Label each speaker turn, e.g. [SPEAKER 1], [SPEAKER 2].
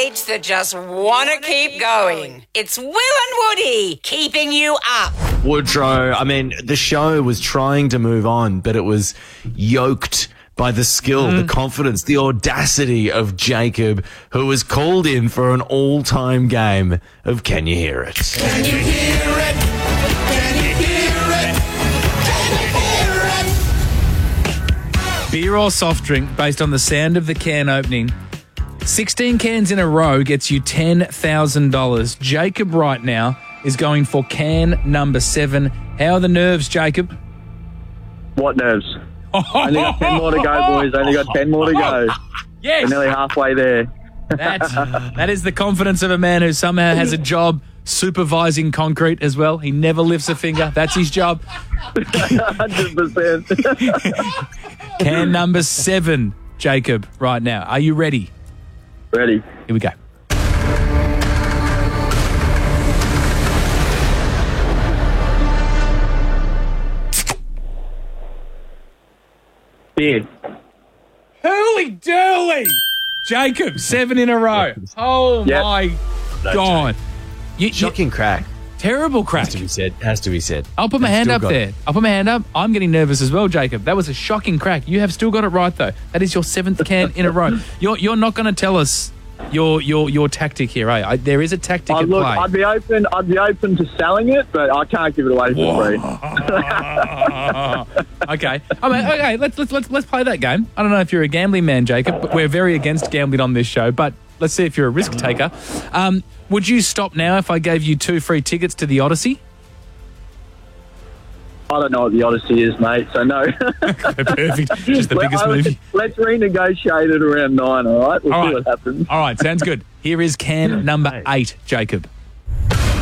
[SPEAKER 1] mates that just want to keep going. It's Will and Woody keeping you up.
[SPEAKER 2] Woodrow, I mean, the show was trying to move on, but it was yoked by the skill, the confidence, the audacity of Jacob, who was called in for an all-time game of Can You Hear It?
[SPEAKER 3] Can you hear it? Can you hear it? Can you hear it?
[SPEAKER 4] Beer or soft drink based on the sound of the can opening. 16 cans in a row gets you $10,000. Jacob right now is going for can number 7. How are the nerves, Jacob?
[SPEAKER 5] What nerves? Only got 10 more to go, boys. Only got 10 more to go.
[SPEAKER 4] Yes.
[SPEAKER 5] We're nearly halfway there.
[SPEAKER 4] That is the confidence of a man who somehow has a job supervising concrete as well. He never lifts a finger. That's his job.
[SPEAKER 5] 100%.
[SPEAKER 4] Can number 7, Jacob, right now. Are you ready?
[SPEAKER 5] Ready.
[SPEAKER 4] Here we go.
[SPEAKER 5] Beer.
[SPEAKER 4] Hurly durly! Jacob, 7 in a row. Oh,
[SPEAKER 5] Yep.
[SPEAKER 4] my God.
[SPEAKER 2] Shocking crack.
[SPEAKER 4] Terrible crack.
[SPEAKER 2] Has to be said. Has to be said.
[SPEAKER 4] I'll put my
[SPEAKER 2] I've
[SPEAKER 4] hand
[SPEAKER 2] still
[SPEAKER 4] up
[SPEAKER 2] got
[SPEAKER 4] there.
[SPEAKER 2] it.
[SPEAKER 4] I'll put my hand up. I'm getting nervous as well, Jacob. That was a shocking crack. You have still got it right, though. That is your 7th can in a row. You're not going to tell us your tactic here, eh? There is a tactic at
[SPEAKER 5] Look,
[SPEAKER 4] play.
[SPEAKER 5] I'd be open to selling it, but I can't give it away for free.
[SPEAKER 4] Okay. I mean, okay. Let's play that game. I don't know if you're a gambling man, Jacob, but we're very against gambling on this show. But let's see if you're a risk taker. Would you stop now if I gave you 2 free tickets to the Odyssey?
[SPEAKER 5] I don't know what the Odyssey is, mate, so no.
[SPEAKER 4] Perfect. Just the biggest movie.
[SPEAKER 5] Let's renegotiate it around 9, all right? We'll
[SPEAKER 4] All
[SPEAKER 5] see
[SPEAKER 4] right.
[SPEAKER 5] what happens.
[SPEAKER 4] All right, sounds good. Here is can number 8, Jacob.